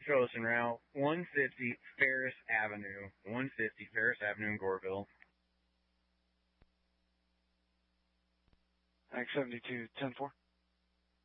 Show us en route 150 Ferris Avenue. 150 Ferris Avenue in Goreville. X 72, 10-4.